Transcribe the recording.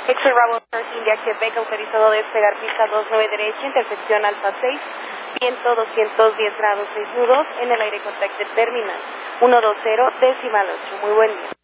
X-Ray Bravo First India Quebec, autorizado a despegar pista 29 derecha, intersección Alfa 6, viento 210 grados 6 nudos, en el aire contacto terminal 120 decimal 8. Muy buen día.